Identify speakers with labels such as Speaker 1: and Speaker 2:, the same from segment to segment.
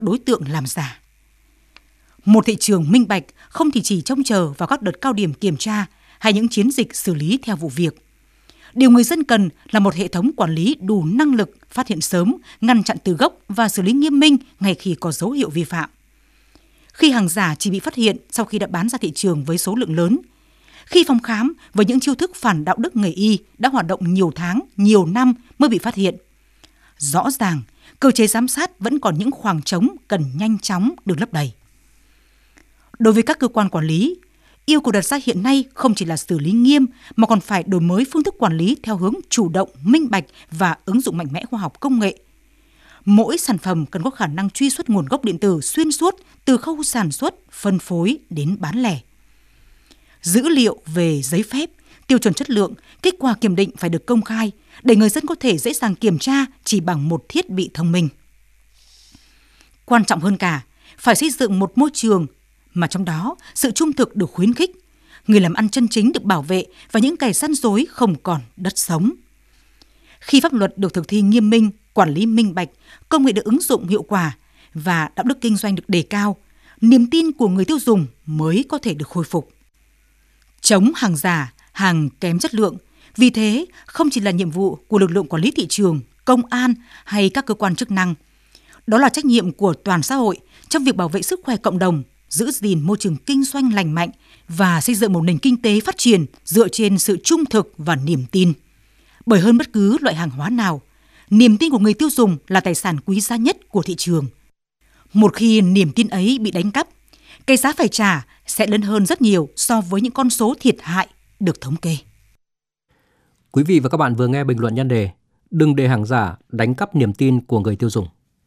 Speaker 1: đối tượng làm giả. Một thị trường minh bạch không chỉ trông chờ vào các đợt cao điểm kiểm tra hay những chiến dịch xử lý theo vụ việc. Điều người dân cần là một hệ thống quản lý đủ năng lực phát hiện sớm, ngăn chặn từ gốc và xử lý nghiêm minh ngay khi có dấu hiệu vi phạm. Khi hàng giả chỉ bị phát hiện sau khi đã bán ra thị trường với số lượng lớn, khi phòng khám với những chiêu thức phản đạo đức nghề y đã hoạt động nhiều tháng, nhiều năm mới bị phát hiện. Rõ ràng, cơ chế giám sát vẫn còn những khoảng trống cần nhanh chóng được lấp đầy. Đối với các cơ quan quản lý, yêu cầu đặt ra hiện nay không chỉ là xử lý nghiêm mà còn phải đổi mới phương thức quản lý theo hướng chủ động, minh bạch và ứng dụng mạnh mẽ khoa học công nghệ. Mỗi sản phẩm cần có khả năng truy xuất nguồn gốc điện tử xuyên suốt từ khâu sản xuất, phân phối đến bán lẻ. Dữ liệu về giấy phép, tiêu chuẩn chất lượng, kết quả kiểm định phải được công khai để người dân có thể dễ dàng kiểm tra chỉ bằng một thiết bị thông minh. Quan trọng hơn cả, phải xây dựng một môi trường mà trong đó sự trung thực được khuyến khích, người làm ăn chân chính được bảo vệ và những kẻ gian dối không còn đất sống. Khi pháp luật được thực thi nghiêm minh, quản lý minh bạch, công nghệ được ứng dụng hiệu quả và đạo đức kinh doanh được đề cao, niềm tin của người tiêu dùng mới có thể được khôi phục. Chống hàng giả, hàng kém chất lượng, vì thế không chỉ là nhiệm vụ của lực lượng quản lý thị trường, công an hay các cơ quan chức năng. Đó là trách nhiệm của toàn xã hội trong việc bảo vệ sức khỏe cộng đồng, giữ gìn môi trường kinh doanh lành mạnh và xây dựng một nền kinh tế phát triển dựa trên sự trung thực và niềm tin. Bởi hơn bất cứ loại hàng hóa nào, niềm tin của người tiêu dùng là tài sản quý giá nhất của thị trường. Một khi niềm tin ấy bị đánh cắp, cái giá phải trả sẽ lớn hơn rất nhiều so với những con số thiệt hại được thống kê.
Speaker 2: Quý vị và các bạn vừa nghe bình luận nhan đề "Đừng để hàng giả đánh cắp niềm tin của người tiêu dùng".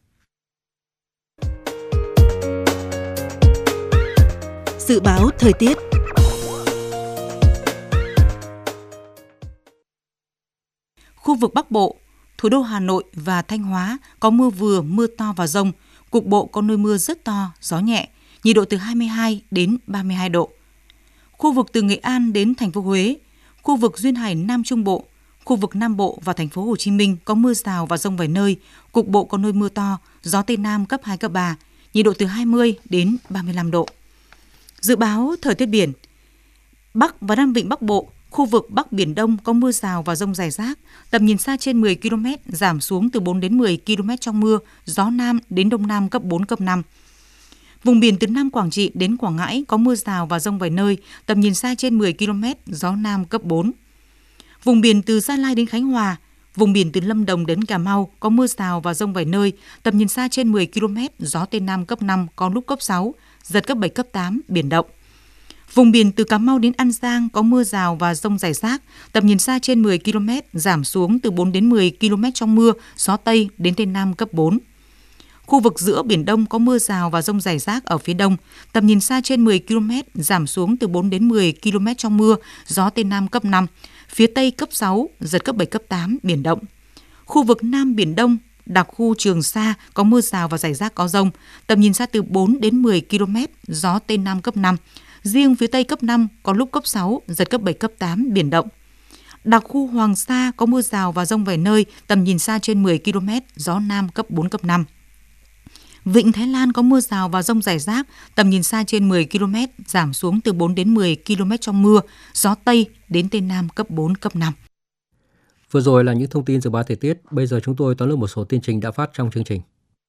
Speaker 3: Dự báo thời tiết.
Speaker 1: Khu vực Bắc Bộ, thủ đô Hà Nội và Thanh Hóa có mưa vừa, mưa to và dông, cục bộ có nơi mưa rất to, gió nhẹ, nhiệt độ từ 22 đến 32 độ. Khu vực từ Nghệ An đến thành phố Huế, khu vực duyên hải Nam Trung Bộ, khu vực Nam Bộ và thành phố Hồ Chí Minh có mưa rào và dông vài nơi, cục bộ có nơi mưa to, gió Tây Nam cấp 2, cấp 3, nhiệt độ từ 20 đến 35 độ. Dự báo thời tiết biển. Bắc và Nam Vịnh Bắc Bộ, khu vực Bắc Biển Đông có mưa rào và dông rải rác, tầm nhìn xa trên 10 km, giảm xuống từ 4 đến 10 km trong mưa, gió Nam đến Đông Nam cấp 4, cấp 5. Vùng biển từ Nam Quảng Trị đến Quảng Ngãi có mưa rào và dông vài nơi, tầm nhìn xa trên 10 km, gió Nam cấp 4. Vùng biển từ Gia Lai đến Khánh Hòa, vùng biển từ Lâm Đồng đến Cà Mau có mưa rào và dông vài nơi, tầm nhìn xa trên 10 km, gió Tây Nam cấp 5, có lúc cấp 6, giật cấp 7, cấp 8, biển động. Vùng biển từ Cà Mau đến An Giang có mưa rào và dông rải rác, tầm nhìn xa trên 10 km, giảm xuống từ 4 đến 10 km trong mưa, gió Tây đến Tây Nam cấp 4. Khu vực giữa Biển Đông có mưa rào và dông rải rác ở phía đông, tầm nhìn xa trên 10 km, giảm xuống từ 4 đến 10 km trong mưa, gió Tây Nam cấp 5, phía Tây cấp 6, giật cấp 7, cấp 8, biển động. Khu vực Nam Biển Đông, đặc khu Trường Sa có mưa rào và rải rác có dông, tầm nhìn xa từ 4 đến 10 km, gió Tây Nam cấp 5, riêng phía Tây cấp 5, có lúc cấp 6, giật cấp 7, cấp 8, biển động. Đặc khu Hoàng Sa có mưa rào và dông vài nơi, tầm nhìn xa trên 10 km, gió Nam cấp 4, cấp 5. Vịnh Thái Lan có mưa rào và dông rải rác, tầm nhìn xa trên 10 km, giảm xuống từ 4 đến 10 km trong mưa, gió Tây đến Tây Nam cấp 4, cấp 5.
Speaker 2: Vừa rồi là những thông tin dự báo thời tiết, bây giờ chúng tôi tóm lược một số tin chính đã phát trong chương trình.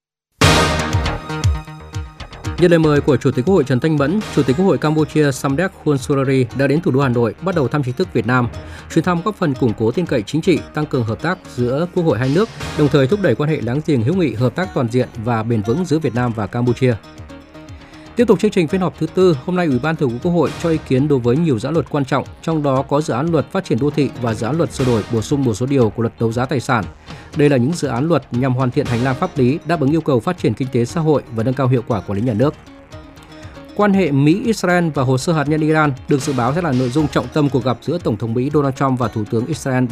Speaker 2: Nhận lời mời của Chủ tịch Quốc hội Trần Thanh Mẫn, Chủ tịch Quốc hội Campuchia Samdech Hun Surari đã đến thủ đô Hà Nội bắt đầu thăm chính thức Việt Nam. Chuyến thăm góp phần củng cố tin cậy chính trị, tăng cường hợp tác giữa Quốc hội hai nước, đồng thời thúc đẩy quan hệ láng giềng hữu nghị, hợp tác toàn diện và bền vững giữa Việt Nam và Campuchia. Tiếp tục chương trình phiên họp thứ tư, hôm nay Ủy ban Thường vụ Quốc hội cho ý kiến đối với nhiều dự án luật quan trọng, trong đó có dự án luật phát triển đô thị và dự án luật sửa đổi bổ sung một số điều của luật đấu giá tài sản. Đây là những dự án luật nhằm hoàn thiện hành lang pháp lý, đáp ứng yêu cầu phát triển kinh tế xã hội và nâng cao hiệu quả quản lý nhà nước. Quan hệ Mỹ-Israel và hồ sơ hạt nhân Iran được dự báo sẽ là nội dung trọng tâm cuộc gặp giữa Tổng thống Mỹ Donald Trump và Thủ tướng Israel